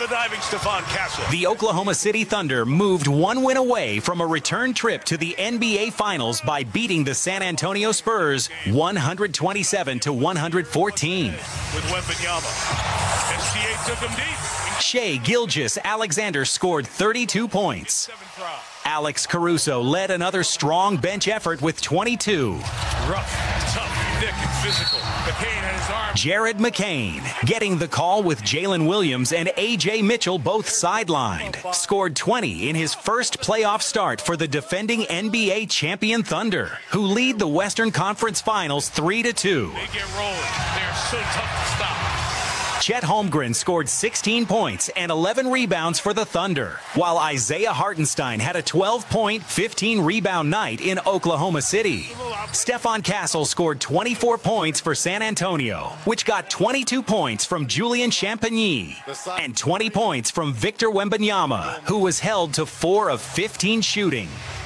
the diving Stephon Castle. The Oklahoma City Thunder moved one win away from a return trip to the NBA Finals by beating the San Antonio Spurs 127-114. With Wembanyama. SGA took him deep. Shai Gilgeous-Alexander scored 32 points. Alex Caruso led another strong bench effort with 22. Rough, tough, thick, and physical. McCain had his arm. Jared McCain getting the call with Jalen Williams and A.J. Mitchell both sidelined. Scored 20 in his first playoff start for the defending NBA champion Thunder, who lead the Western Conference Finals 3-2. They get rolled. They're so tough to stop. Chet Holmgren scored 16 points and 11 rebounds for the Thunder, while Isaiah Hartenstein had a 12-point, 15-rebound night in Oklahoma City. Stephon Castle scored 24 points for San Antonio, which got 22 points from Julian Champagny and 20 points from Victor Wembanyama, who was held to 4 of 15 shooting.